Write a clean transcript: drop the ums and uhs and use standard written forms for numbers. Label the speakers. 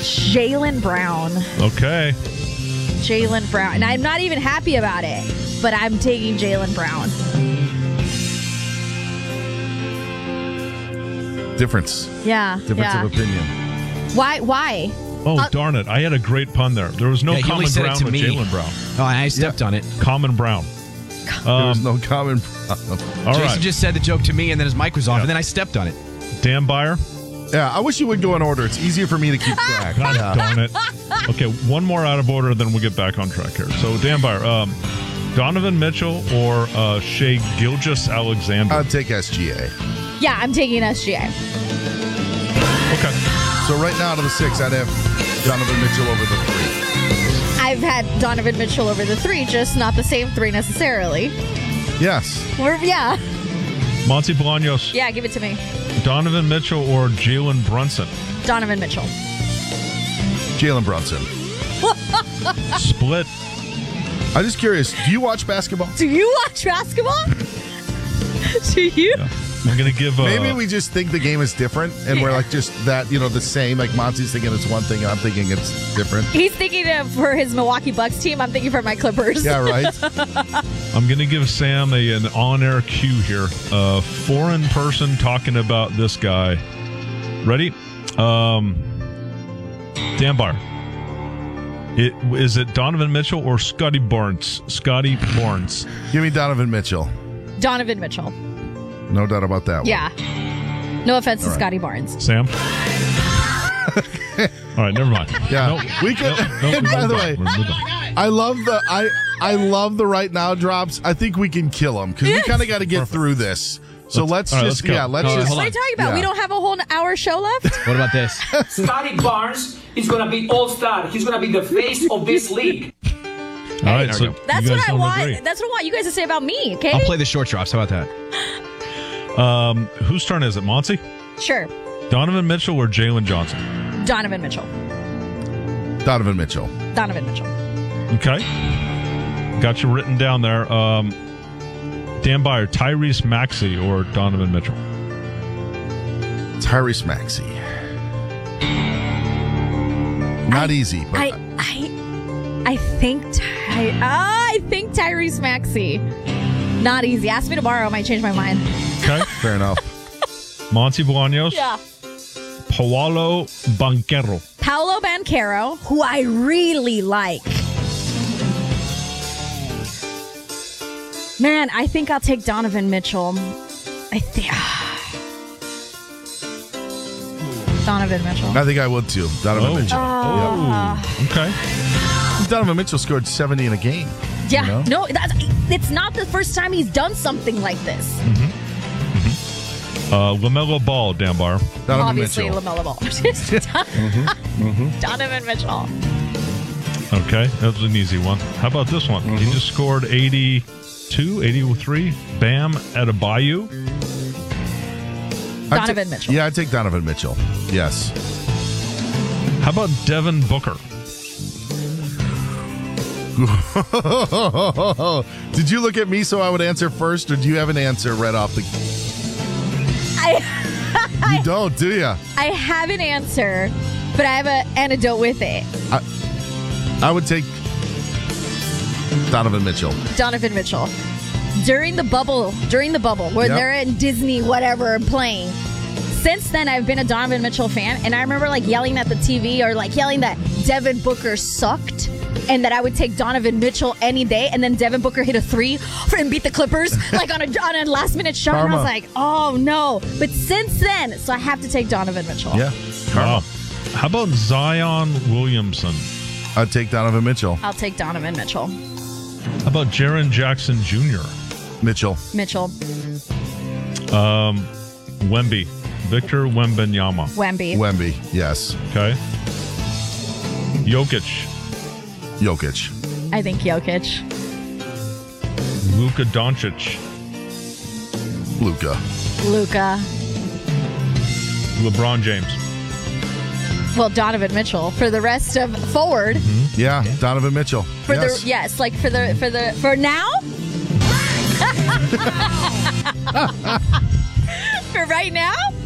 Speaker 1: Jaylen Brown.
Speaker 2: Okay.
Speaker 1: Jaylen Brown. And I'm not even happy about it, but I'm taking Jaylen Brown.
Speaker 3: Difference
Speaker 1: Yeah.
Speaker 3: of opinion.
Speaker 1: Why?
Speaker 2: Oh, darn it. I had a great pun there. There was no
Speaker 4: he only
Speaker 2: common
Speaker 4: said it
Speaker 2: ground
Speaker 4: to
Speaker 2: with
Speaker 4: me.
Speaker 2: Jaylen Brown.
Speaker 4: Oh, I stepped on it.
Speaker 2: Common Brown.
Speaker 3: There was no common problem.
Speaker 2: All
Speaker 4: Jason
Speaker 2: right.
Speaker 4: just said the joke to me, and then his mic was off,
Speaker 2: Yeah.
Speaker 4: and then I stepped on it.
Speaker 2: Dan Byer.
Speaker 3: Yeah, I wish you would go in order. It's easier for me to keep track.
Speaker 2: God
Speaker 3: Yeah.
Speaker 2: darn it. Okay, one more out of order, then we'll get back on track here. So, Dan Byer, Donovan Mitchell or Shai Gilgeous-Alexander?
Speaker 3: I'd take SGA.
Speaker 1: Yeah, I'm taking SGA.
Speaker 2: Okay.
Speaker 3: So right now, out of the 6, I'd have Donovan Mitchell over the 3.
Speaker 1: I've had Donovan Mitchell over the 3, just not the same 3 necessarily.
Speaker 3: Yes.
Speaker 1: Yeah.
Speaker 2: Monty Bolaños,
Speaker 1: Yeah, give it to me.
Speaker 2: Donovan Mitchell or Jalen Brunson?
Speaker 1: Donovan Mitchell.
Speaker 3: Jalen Brunson.
Speaker 2: Split.
Speaker 3: I'm just curious. Do you watch basketball?
Speaker 1: Do you watch basketball? Do you?
Speaker 2: Yeah. I'm going to give...
Speaker 3: Maybe we just think the game is different, and we're like just that, the same. Like Monty's thinking it's one thing, and I'm thinking it's different.
Speaker 1: He's thinking for his Milwaukee Bucks team. I'm thinking for my Clippers.
Speaker 3: Yeah, right.
Speaker 2: I'm going to give Sam an on-air cue here. Foreign person talking about this guy. Ready? Dan Byer. Is it Donovan Mitchell or Scotty Barnes? Scotty Barnes.
Speaker 3: Give me Donovan Mitchell.
Speaker 1: Donovan Mitchell.
Speaker 3: No doubt about that one.
Speaker 1: Yeah. No offense to
Speaker 3: right.
Speaker 1: Scotty Barnes.
Speaker 2: Sam? All right, never mind.
Speaker 3: Yeah.
Speaker 2: Nope.
Speaker 3: We could. And by the way, I love I love the right now drops. I think we can kill them because we kind of got to get through this. So let's
Speaker 2: go.
Speaker 3: let's
Speaker 4: Hold on,
Speaker 1: What are you talking about?
Speaker 3: Yeah.
Speaker 1: We don't have a whole hour show left?
Speaker 4: What about this?
Speaker 5: Scotty Barnes is going to be all-star. He's going to be the face of this league.
Speaker 2: All right,
Speaker 4: there
Speaker 2: so
Speaker 4: we go.
Speaker 1: That's
Speaker 2: you
Speaker 1: what
Speaker 2: guys
Speaker 1: I
Speaker 2: don't
Speaker 1: want.
Speaker 2: agree.
Speaker 1: That's what I want you guys to say about me, okay?
Speaker 4: I'll play the short drops. How about that?
Speaker 2: Whose turn is it, Monty?
Speaker 1: Sure.
Speaker 2: Donovan Mitchell or Jalen Johnson?
Speaker 1: Donovan Mitchell.
Speaker 3: Donovan Mitchell.
Speaker 1: Donovan Mitchell.
Speaker 2: Okay. Got you written down there. Dan Byer, Tyrese Maxey or Donovan Mitchell?
Speaker 3: Tyrese Maxey. Not easy, but
Speaker 1: I think Tyrese Maxey. Not easy. Ask me tomorrow. I might change my mind.
Speaker 2: Okay.
Speaker 3: fair enough.
Speaker 2: Monty Bolaños.
Speaker 1: Yeah.
Speaker 2: Paolo Banchero.
Speaker 1: Paolo Banchero, who I really like. Man, I think I'll take Donovan Mitchell. Donovan Mitchell.
Speaker 3: I think I would too. Donovan Mitchell.
Speaker 2: Okay.
Speaker 3: Donovan Mitchell scored 70 in a game.
Speaker 1: Yeah.
Speaker 3: You know?
Speaker 1: No, it's not the first time he's done something like this.
Speaker 2: LaMelo Ball, Dan Byer.
Speaker 3: Donovan
Speaker 1: Obviously,
Speaker 3: Mitchell.
Speaker 1: LaMelo Ball. Donovan Mitchell.
Speaker 2: Okay, that was an easy one. How about this one? He just scored 82, 83. Bam Adebayo.
Speaker 1: Donovan Mitchell.
Speaker 3: Yeah, I'd take Donovan Mitchell. Yes.
Speaker 2: How about Devin Booker?
Speaker 3: Did you look at me so I would answer first, or do you have an answer right off the... You don't, do you?
Speaker 1: I have an answer, but I have an anecdote with it.
Speaker 3: I would take Donovan Mitchell.
Speaker 1: Donovan Mitchell. During the bubble where
Speaker 3: Yep.
Speaker 1: they're in Disney, whatever, playing. Since then, I've been a Donovan Mitchell fan, and I remember yelling at the TV or yelling that Devin Booker sucked, and that I would take Donovan Mitchell any day. And then Devin Booker hit a 3 and beat the Clippers on a last minute shot, and I was like, oh no! But since then, so I have to take Donovan Mitchell.
Speaker 3: Yeah.
Speaker 2: Wow. How about Zion Williamson?
Speaker 3: I'd take Donovan Mitchell.
Speaker 1: I'll take Donovan Mitchell.
Speaker 2: How about Jaren Jackson Jr.?
Speaker 3: Mitchell.
Speaker 2: Wemby. Victor Wembanyama.
Speaker 1: Wemby.
Speaker 3: Yes.
Speaker 2: Okay. Jokic.
Speaker 1: I think Jokic.
Speaker 2: Luka Doncic.
Speaker 3: Luka.
Speaker 2: LeBron James.
Speaker 1: Well, Donovan Mitchell for the rest of forward.
Speaker 3: Yeah, Donovan Mitchell.
Speaker 1: For
Speaker 3: yes.
Speaker 1: for now. For right now,